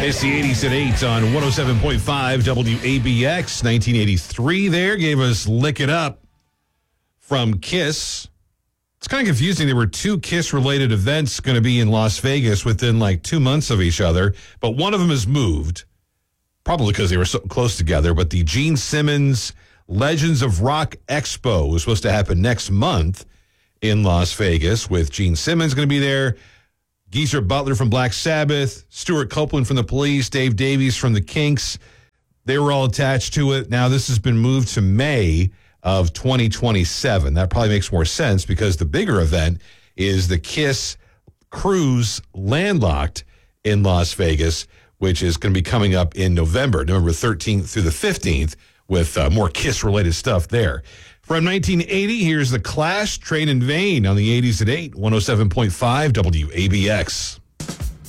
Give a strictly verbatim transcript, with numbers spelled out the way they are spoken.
It's the eighties at eight on one oh seven point five W A B X. nineteen eighty-three there gave us Lick It Up from Kiss. It's kind of confusing. There were two Kiss-related events going to be in Las Vegas within like two months of each other, but one of them has moved, probably because they were so close together. But the Gene Simmons Legends of Rock Expo was supposed to happen next month in Las Vegas, with Gene Simmons going to be there, Geezer Butler from Black Sabbath, Stuart Copeland from the Police, Dave Davies from the Kinks. They were all attached to it. Now this has been moved to May of twenty twenty-seven. That probably makes more sense because the bigger event is the Kiss Cruise Landlocked in Las Vegas, which is going to be coming up in November, November thirteenth through the fifteenth, with uh, more Kiss-related stuff there. From nineteen eighty, here's The Clash, Train in Vain on the eighties at eight, one oh seven point five W A B X.